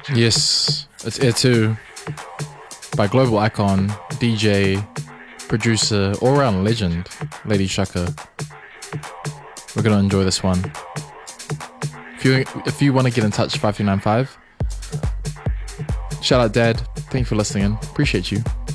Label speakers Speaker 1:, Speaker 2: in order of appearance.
Speaker 1: Yes, it's Air 2 by global icon, DJ, producer, all-round legend, Lady Shaka. We're gonna enjoy this one. If you want to get in touch, 5395. Shout out Dad. Thank you for listening in. Appreciate you.